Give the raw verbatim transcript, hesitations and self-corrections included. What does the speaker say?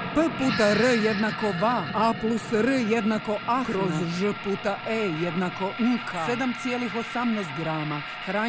P puta R jednako va, A plus R jednako ah, kroz Ž puta E jednako nka, sedam zarez osamnaest grama. Hranjivo